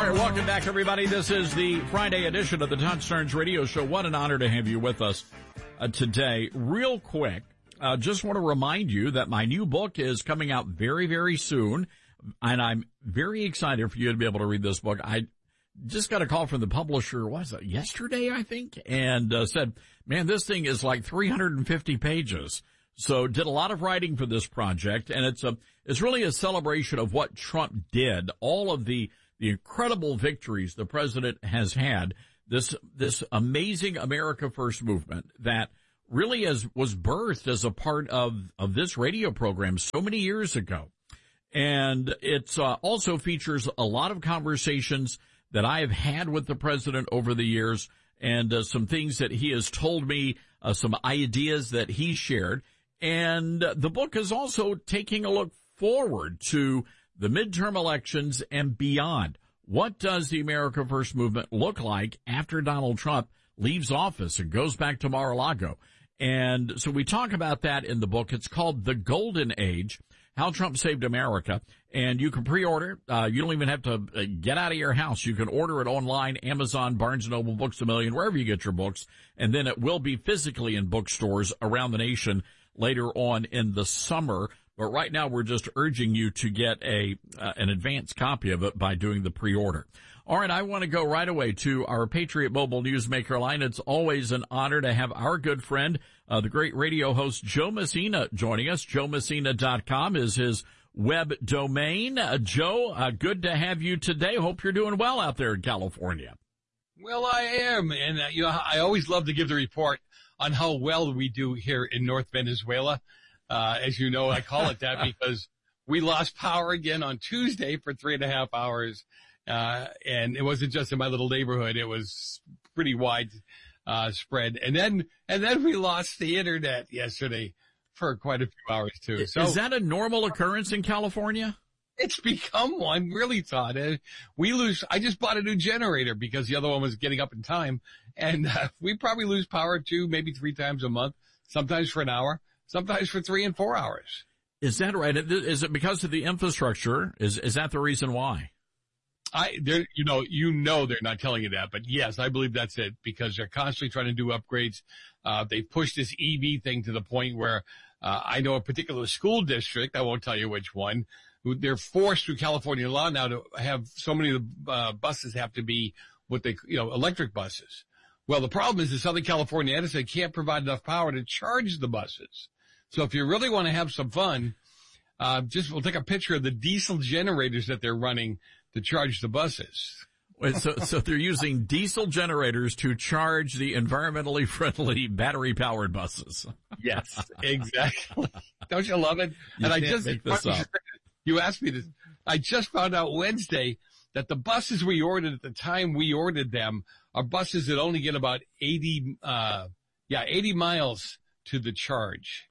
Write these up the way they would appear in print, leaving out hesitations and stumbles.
All right, welcome back, everybody. This is the Friday edition of the Todd Starnes Radio Show. What an honor to have you with us today. Real quick, just want to remind you that my new book is coming out very, very soon, and I'm very excited for you to be able to read this book. I just got a call from the publisher, what was it, yesterday, I think, and said, man, this thing is like 350 pages. So did a lot of writing for this project, and it's really a celebration of what Trump did, all of the incredible victories the president has had, this amazing America First movement that really was birthed as a part of this radio program so many years ago. And it's also features a lot of conversations that I have had with the president over the years, and some things that he has told me, some ideas that he shared. And the book is also taking a look forward to the midterm elections and beyond. What does the America First movement look like after Donald Trump leaves office and goes back to Mar-a-Lago? And so we talk about that in the book. It's called The Golden Age, How Trump Saved America. And you can pre-order. You don't even have to get out of your house. You can order it online, Amazon, Barnes & Noble, Books A Million, wherever you get your books. And then it will be physically in bookstores around the nation later on in the summer. But right now we're just urging you to get an advanced copy of it by doing the pre-order. All right, I want to go right away to our Patriot Mobile Newsmaker line. It's always an honor to have our good friend, the great radio host Joe Messina joining us. JoeMessina.com is his web domain. Joe, good to have you today. Hope you're doing well out there in California. Well, I am, and I always love to give the report on how well we do here in North Venezuela. As you know, I call it that because we lost power again on Tuesday for 3.5 hours. And it wasn't just in my little neighborhood. It was pretty wide, spread. And then we lost the internet yesterday for quite a few hours too. So is that a normal occurrence in California? It's become one, really, Todd. I just bought a new generator because the other one was getting up in time. And, we probably lose power 2, maybe 3 times a month, sometimes for an hour. Sometimes for 3 and 4 hours. Is that right? Is it because of the infrastructure? Is that the reason why? They're not telling you that, but yes, I believe that's it because they're constantly trying to do upgrades. They've pushed this EV thing to the point where, I know a particular school district, I won't tell you which one, they're forced through California law now to have so many of the, buses have to be electric buses. Well, the problem is the Southern California Edison can't provide enough power to charge the buses. So if you really want to have some fun, we'll take a picture of the diesel generators that they're running to charge the buses. Wait, so they're using diesel generators to charge the environmentally friendly battery-powered buses. Yes, exactly. Don't you love it? You asked me this. I just found out Wednesday that the buses we ordered at the time we ordered them are buses that only get about 80 miles to the charge.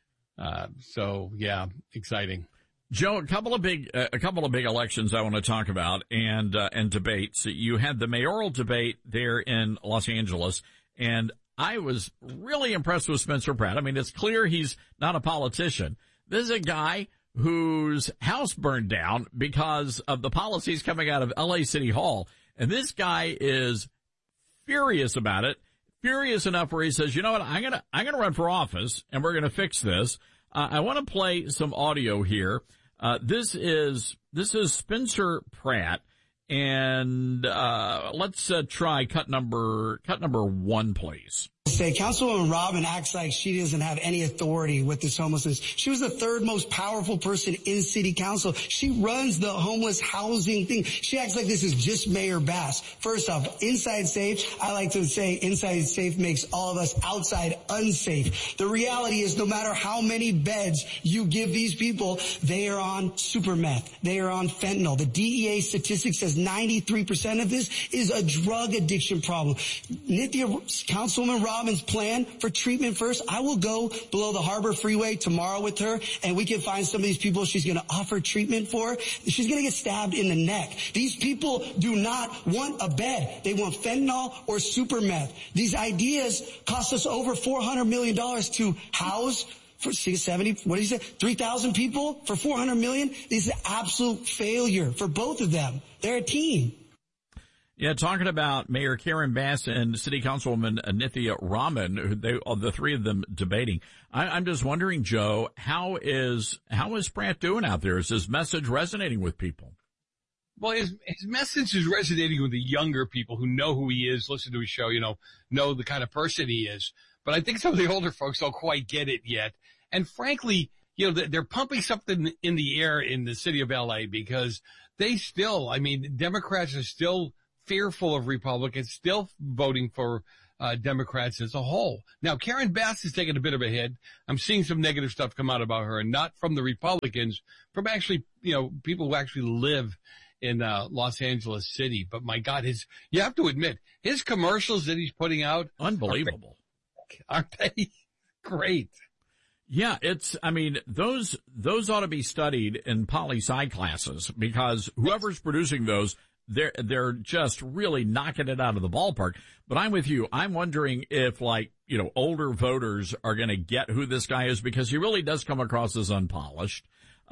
Exciting. Joe, a couple of big elections I want to talk about and debates. You had the mayoral debate there in Los Angeles, and I was really impressed with Spencer Pratt. I mean, it's clear he's not a politician. This is a guy whose house burned down because of the policies coming out of LA City Hall. And this guy is furious about it. Furious enough where he says, you know what, I'm gonna run for office and we're gonna fix this. I want to play some audio here. This is Spencer Pratt, and let's try cut number 1, please. Say, Councilwoman Robin acts like she doesn't have any authority with this homelessness. She was the third most powerful person in city council. She runs the homeless housing thing. She acts like this is just Mayor Bass. First off, inside safe. I like to say inside safe makes all of us outside unsafe. The reality is no matter how many beds you give these people, they are on super meth. They are on fentanyl. The DEA statistic says 93% of this is a drug addiction problem. Nithya, Councilwoman Robin's plan for treatment first. I will go below the Harbor Freeway tomorrow with her, and we can find some of these people she's going to offer treatment for. She's going to get stabbed in the neck. These people do not want a bed. They want fentanyl or super meth. These ideas cost us over $400 million to house for 70, 3,000 people for $400 million. This is an absolute failure for both of them. They're a team. Yeah, talking about Mayor Karen Bass and City Councilwoman Nithya Raman, the three of them debating. I'm just wondering, Joe, how is Pratt doing out there? Is his message resonating with people? Well, his message is resonating with the younger people who know who he is, listen to his show, know the kind of person he is. But I think some of the older folks don't quite get it yet. And frankly, they're pumping something in the air in the city of LA because Democrats are still fearful of Republicans, still voting for Democrats as a whole. Now, Karen Bass is taking a bit of a hit. I'm seeing some negative stuff come out about her, and not from the Republicans, from actually, people who actually live in Los Angeles City. But my God, you have to admit, his commercials that he's putting out, unbelievable. Aren't they great? Yeah, those ought to be studied in poli-sci classes, because whoever's producing those, they're just really knocking it out of the ballpark. But I'm with you. I'm wondering if, older voters are going to get who this guy is, because he really does come across as unpolished.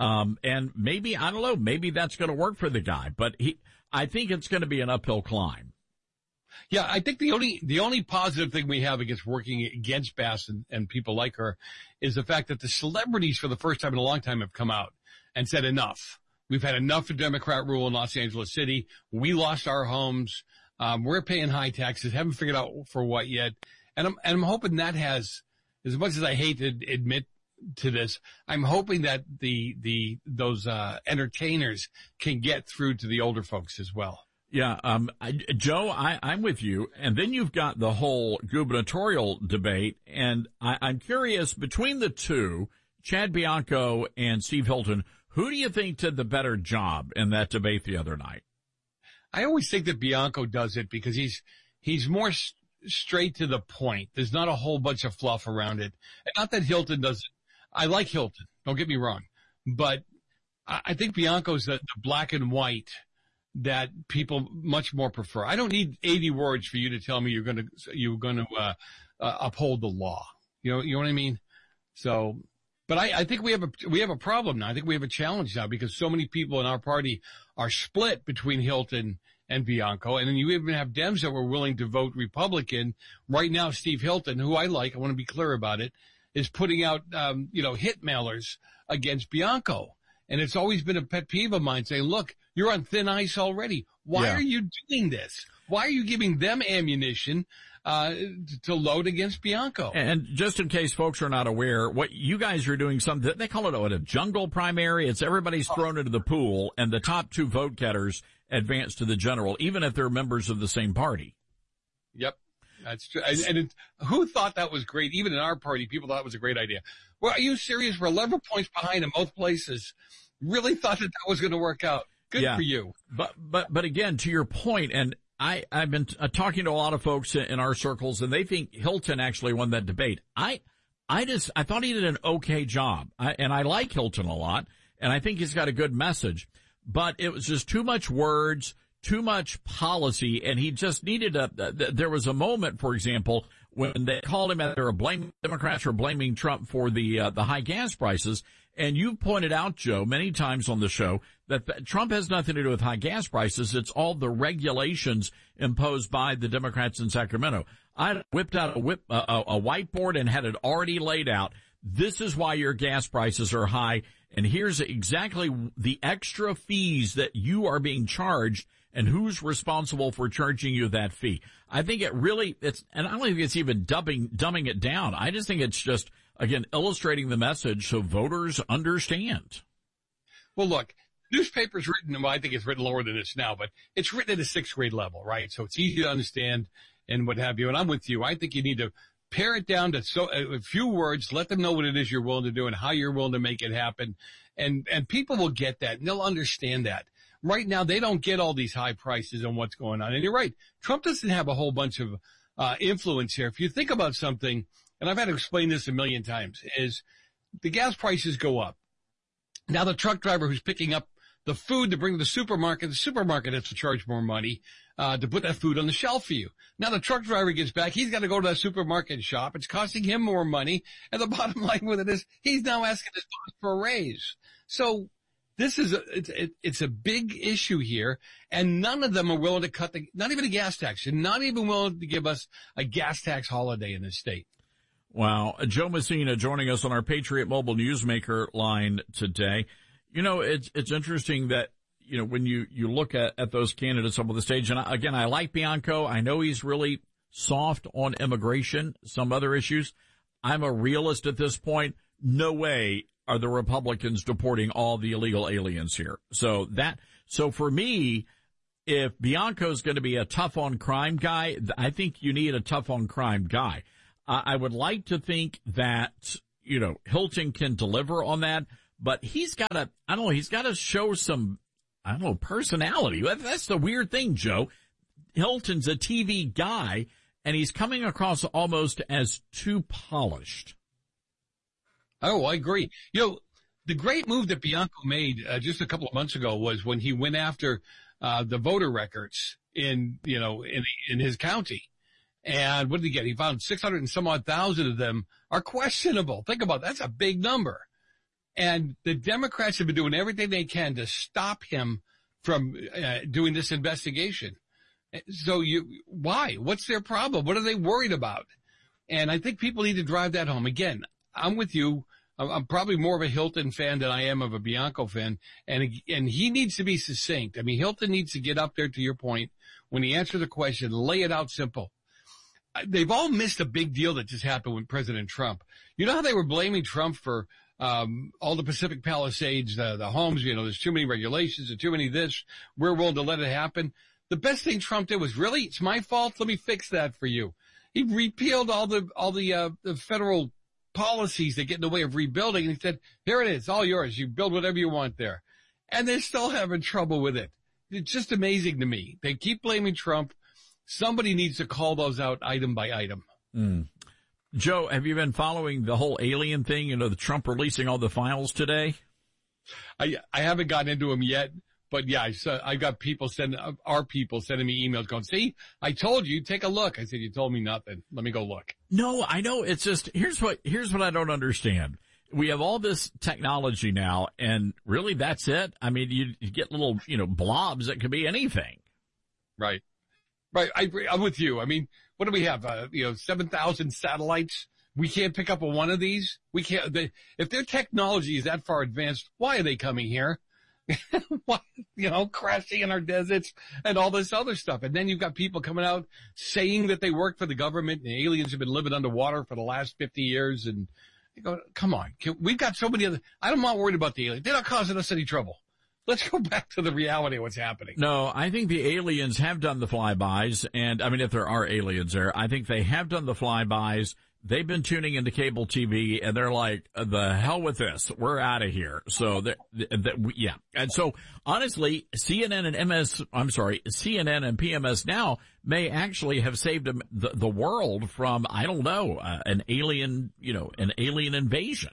And maybe, I don't know, maybe that's going to work for the guy, but I think it's going to be an uphill climb. Yeah, I think the only positive thing we have against working against Bass and people like her is the fact that the celebrities for the first time in a long time have come out and said enough. We've had enough of Democrat rule in Los Angeles City. We lost our homes. We're paying high taxes. Haven't figured out for what yet. And I'm hoping that has, as much as I hate to admit to this, I'm hoping that those entertainers can get through to the older folks as well. Yeah, Joe, I'm with you. And then you've got the whole gubernatorial debate. And I'm curious, between the two, Chad Bianco and Steve Hilton, who do you think did the better job in that debate the other night? I always think that Bianco does it because he's more straight to the point. There's not a whole bunch of fluff around it. And not that Hilton doesn't. I like Hilton. Don't get me wrong. But I think Bianco's the black and white that people much more prefer. I don't need 80 words for you to tell me you're going to uphold the law. You know what I mean? So, but I think we have a problem now. I think we have a challenge now because so many people in our party are split between Hilton and Bianco. And then you even have Dems that were willing to vote Republican. Right now, Steve Hilton, who I like, I want to be clear about it, is putting out, hit mailers against Bianco. And it's always been a pet peeve of mine saying, look, you're on thin ice already. Why are you doing this? Why are you giving them ammunition to load against Bianco? And just in case folks are not aware, what you guys are doing, they call it a jungle primary. It's everybody's thrown into the pool, and the top two vote getters advance to the general, even if they're members of the same party. Yep. That's true. And who thought that was great? Even in our party, people thought it was a great idea. Well, are you serious? We're 11 points behind in both places. Really thought that was going to work out. Good for you. But again, to your point, and I've been talking to a lot of folks in our circles, and they think Hilton actually won that debate. I thought he did an okay job. And I like Hilton a lot, and I think he's got a good message. But it was just too much words, too much policy, and he just needed there was a moment, for example, when they called him out, they were blaming Democrats or blaming Trump for the high gas prices. And you've pointed out, Joe, many times on the show that Trump has nothing to do with high gas prices. It's all the regulations imposed by the Democrats in Sacramento. I whipped out a whiteboard and had it already laid out. This is why your gas prices are high. And here's exactly the extra fees that you are being charged and who's responsible for charging you that fee. I think and I don't think it's even dumbing it down. I just think it's just, again, illustrating the message so voters understand. Well, look, newspaper's written, well, I think it's written lower than this now, but it's written at a sixth grade level, right? So it's easy to understand and what have you. And I'm with you. I think you need to pare it down to a few words, let them know what it is you're willing to do and how you're willing to make it happen. And people will get that and they'll understand that. Right now, they don't get all these high prices and what's going on. And you're right. Trump doesn't have a whole bunch of influence here. If you think about something, and I've had to explain this a million times, is the gas prices go up. Now the truck driver who's picking up the food to bring to the supermarket has to charge more money to put that food on the shelf for you. Now the truck driver gets back, he's got to go to that supermarket and shop. It's costing him more money. And the bottom line with it is he's now asking his boss for a raise. So It's a big issue here, and none of them are willing to cut not even a gas tax, and not even willing to give us a gas tax holiday in this state. Wow. Joe Messina joining us on our Patriot Mobile Newsmaker line today. You know, it's interesting that, you know, when you look at those candidates up on the stage, and again, I like Bianco. I know he's really soft on immigration, some other issues. I'm a realist at this point. No way are the Republicans deporting all the illegal aliens here. So for me, if Bianco's going to be a tough on crime guy, I think you need a tough on crime guy. I would like to think that, you know, Hilton can deliver on that, but he's got to show some, personality. That's the weird thing, Joe. Hilton's a TV guy, and he's coming across almost as too polished. Oh, I agree. You know, the great move that Bianco made just a couple of months ago was when he went after the voter records in his county. And what did he get? He found 600 and some odd thousand of them are questionable. Think about it. That's a big number. And the Democrats have been doing everything they can to stop him from doing this investigation. So why? What's their problem? What are they worried about? And I think people need to drive that home. Again, I'm with you. I'm probably more of a Hilton fan than I am of a Bianco fan. And he needs to be succinct. I mean, Hilton needs to get up there, to your point, when he answers the question, lay it out simple. They've all missed a big deal that just happened with President Trump. You know how they were blaming Trump for all the Pacific Palisades, the homes, you know, there's too many regulations, there's too many this, we're willing to let it happen. The best thing Trump did was, really, it's my fault? Let me fix that for you. He repealed all the federal policies that get in the way of rebuilding, and he said, here it is, all yours. You build whatever you want there. And they're still having trouble with it. It's just amazing to me. They keep blaming Trump. Somebody needs to call those out item by item. Joe, have you been following the whole alien thing? You know, the Trump releasing all the files today? I haven't gotten into them yet, but yeah, I got our people sending me emails going, see, I told you, take a look. I said, you told me nothing. Let me go look. No, I know. It's just, here's what I don't understand. We have all this technology now, and really that's it. I mean, you get little, blobs that could be anything. Right. Right. I'm with you. I mean, what do we have? 7,000 satellites. We can't pick up one of these. We can't, if their technology is that far advanced, why are they coming here? Why, crashing in our deserts and all this other stuff. And then you've got people coming out saying that they work for the government and aliens have been living underwater for the last 50 years. And you go, come on. We've got so many I'm not worried about the aliens. They're not causing us any trouble. Let's go back to the reality of what's happening. No, I think the aliens have done the flybys, and I mean, if there are aliens there, I think they have done the flybys. They've been tuning into cable TV, and they're like, the hell with this. We're out of here. So, yeah. And so, honestly, CNN and PMS Now may actually have saved the world from, I don't know, an alien invasion.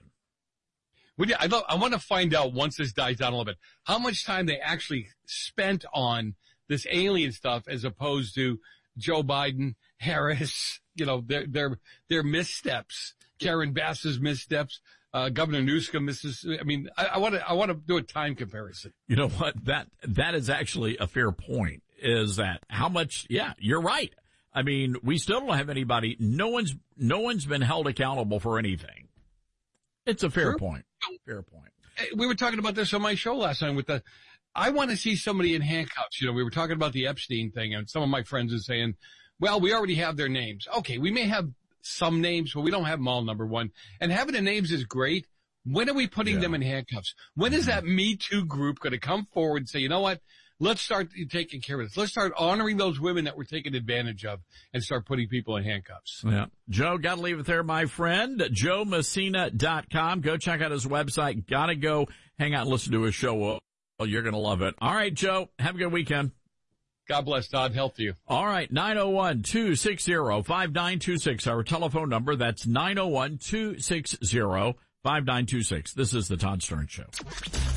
I want to find out, once this dies down a little bit, how much time they actually spent on this alien stuff as opposed to Joe Biden, Harris, their missteps, Karen Bass's missteps, Governor Newsom misses. I mean, I want to do a time comparison. You know what? That is actually a fair point, is that how much, yeah, you're right. I mean, we still don't have anybody, no one's been held accountable for anything. It's a fair point. Fair point. We were talking about this on my show last night I want to see somebody in handcuffs. We were talking about the Epstein thing, and some of my friends are saying, well, we already have their names. Okay, we may have some names, but we don't have them all, number one. And having the names is great. When are we putting them in handcuffs? When is that Me Too group going to come forward and say, you know what? Let's start taking care of this. Let's start honoring those women that were taken advantage of and start putting people in handcuffs. Yeah. Joe, got to leave it there, my friend. JoeMessina.com. Go check out his website. Got to go hang out and listen to his show. Well, you're going to love it. All right, Joe. Have a good weekend. God bless, Todd. Health to you. All right. 901-260-5926. Our telephone number. That's 901-260-5926. This is the Todd Stern Show.